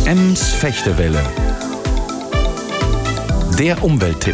Ems Fechtewelle. Der Umwelttipp.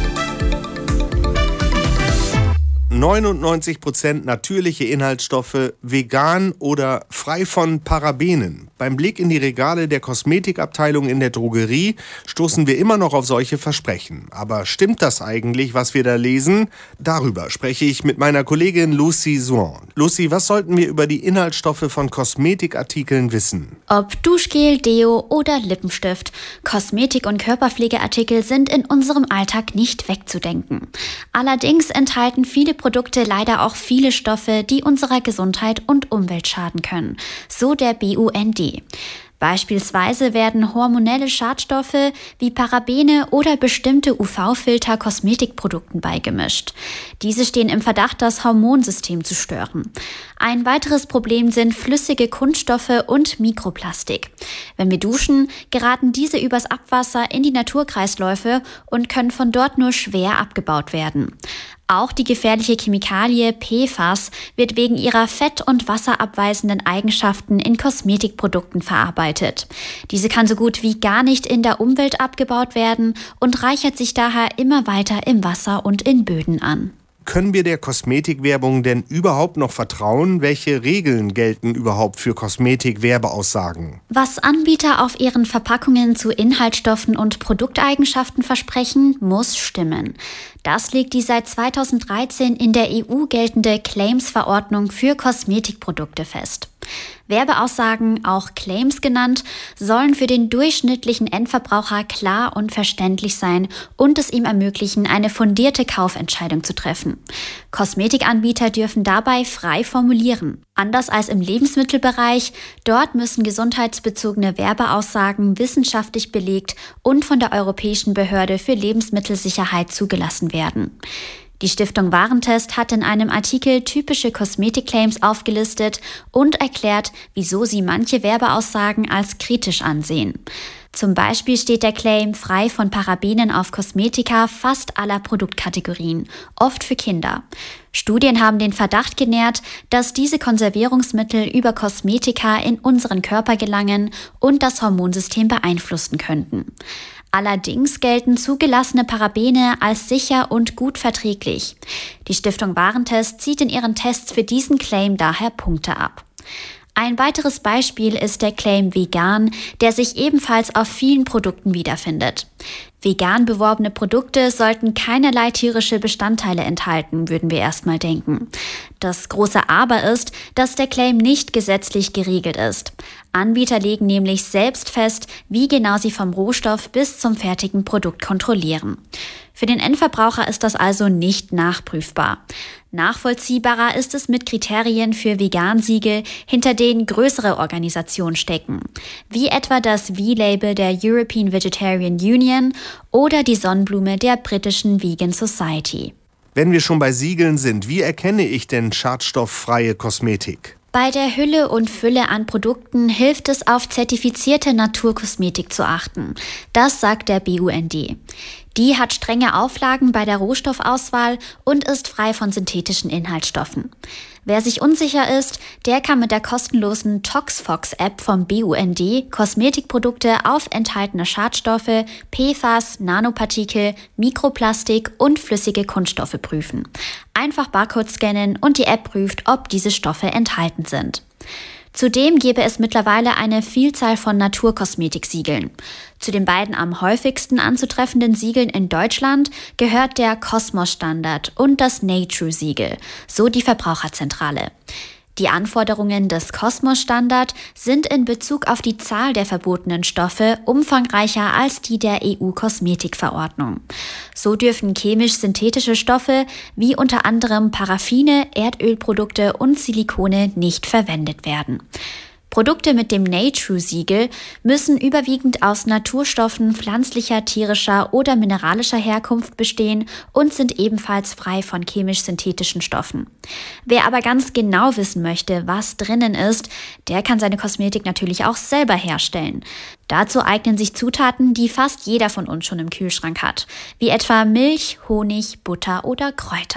99% natürliche Inhaltsstoffe, vegan oder frei von Parabenen. Beim Blick in die Regale der Kosmetikabteilung in der Drogerie stoßen wir immer noch auf solche Versprechen. Aber stimmt das eigentlich, was wir da lesen? Darüber spreche ich mit meiner Kollegin Lucy Swan. Lucy, was sollten wir über die Inhaltsstoffe von Kosmetikartikeln wissen? Ob Duschgel, Deo oder Lippenstift, Kosmetik- und Körperpflegeartikel sind in unserem Alltag nicht wegzudenken. Allerdings enthalten viele Produkte leider auch viele Stoffe, die unserer Gesundheit und Umwelt schaden können, so der BUND. Beispielsweise werden hormonelle Schadstoffe wie Parabene oder bestimmte UV-Filter Kosmetikprodukten beigemischt. Diese stehen im Verdacht, das Hormonsystem zu stören. Ein weiteres Problem sind flüssige Kunststoffe und Mikroplastik. Wenn wir duschen, geraten diese übers Abwasser in die Naturkreisläufe und können von dort nur schwer abgebaut werden. Auch die gefährliche Chemikalie PFAS wird wegen ihrer fett- und wasserabweisenden Eigenschaften in Kosmetikprodukten verarbeitet. Diese kann so gut wie gar nicht in der Umwelt abgebaut werden und reichert sich daher immer weiter im Wasser und in Böden an. Können wir der Kosmetikwerbung denn überhaupt noch vertrauen? Welche Regeln gelten überhaupt für Kosmetikwerbeaussagen? Was Anbieter auf ihren Verpackungen zu Inhaltsstoffen und Produkteigenschaften versprechen, muss stimmen. Das legt die seit 2013 in der EU geltende Claims-Verordnung für Kosmetikprodukte fest. Werbeaussagen, auch Claims genannt, sollen für den durchschnittlichen Endverbraucher klar und verständlich sein und es ihm ermöglichen, eine fundierte Kaufentscheidung zu treffen. Kosmetikanbieter dürfen dabei frei formulieren. Anders als im Lebensmittelbereich, dort müssen gesundheitsbezogene Werbeaussagen wissenschaftlich belegt und von der Europäischen Behörde für Lebensmittelsicherheit zugelassen werden. Die Stiftung Warentest hat in einem Artikel typische Kosmetikclaims aufgelistet und erklärt, wieso sie manche Werbeaussagen als kritisch ansehen. Zum Beispiel steht der Claim frei von Parabenen auf Kosmetika fast aller Produktkategorien, oft für Kinder. Studien haben den Verdacht genährt, dass diese Konservierungsmittel über Kosmetika in unseren Körper gelangen und das Hormonsystem beeinflussen könnten. Allerdings gelten zugelassene Parabene als sicher und gut verträglich. Die Stiftung Warentest zieht in ihren Tests für diesen Claim daher Punkte ab. Ein weiteres Beispiel ist der Claim vegan, der sich ebenfalls auf vielen Produkten wiederfindet. Vegan beworbene Produkte sollten keinerlei tierische Bestandteile enthalten, würden wir erstmal denken. Das große Aber ist, dass der Claim nicht gesetzlich geregelt ist. Anbieter legen nämlich selbst fest, wie genau sie vom Rohstoff bis zum fertigen Produkt kontrollieren. Für den Endverbraucher ist das also nicht nachprüfbar. Nachvollziehbarer ist es mit Kriterien für Vegan-Siegel, hinter denen größere Organisationen stecken, wie etwa das V-Label der European Vegetarian Union oder die Sonnenblume der britischen Vegan Society. Wenn wir schon bei Siegeln sind, wie erkenne ich denn schadstofffreie Kosmetik? Bei der Hülle und Fülle an Produkten hilft es, auf zertifizierte Naturkosmetik zu achten. Das sagt der BUND. Die hat strenge Auflagen bei der Rohstoffauswahl und ist frei von synthetischen Inhaltsstoffen. Wer sich unsicher ist, der kann mit der kostenlosen ToxFox-App vom BUND Kosmetikprodukte auf enthaltene Schadstoffe, PFAS, Nanopartikel, Mikroplastik und flüssige Kunststoffe prüfen. Einfach Barcode scannen und die App prüft, ob diese Stoffe enthalten sind. Zudem gäbe es mittlerweile eine Vielzahl von Naturkosmetiksiegeln. Zu den beiden am häufigsten anzutreffenden Siegeln in Deutschland gehört der Cosmos-Standard und das Nature-Siegel, so die Verbraucherzentrale. Die Anforderungen des Cosmos-Standard sind in Bezug auf die Zahl der verbotenen Stoffe umfangreicher als die der EU-Kosmetikverordnung. So dürfen chemisch-synthetische Stoffe wie unter anderem Paraffine, Erdölprodukte und Silikone nicht verwendet werden. Produkte mit dem Nature-Siegel müssen überwiegend aus Naturstoffen pflanzlicher, tierischer oder mineralischer Herkunft bestehen und sind ebenfalls frei von chemisch-synthetischen Stoffen. Wer aber ganz genau wissen möchte, was drinnen ist, der kann seine Kosmetik natürlich auch selber herstellen. Dazu eignen sich Zutaten, die fast jeder von uns schon im Kühlschrank hat, wie etwa Milch, Honig, Butter oder Kräuter.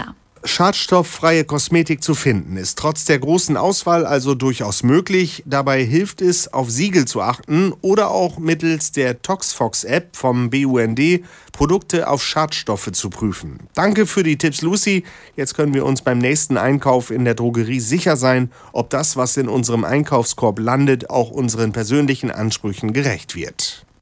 schadstofffreie Kosmetik zu finden, ist trotz der großen Auswahl also durchaus möglich. Dabei hilft es, auf Siegel zu achten oder auch mittels der ToxFox-App vom BUND Produkte auf Schadstoffe zu prüfen. Danke für die Tipps, Lucy. Jetzt können wir uns beim nächsten Einkauf in der Drogerie sicher sein, ob das, was in unserem Einkaufskorb landet, auch unseren persönlichen Ansprüchen gerecht wird.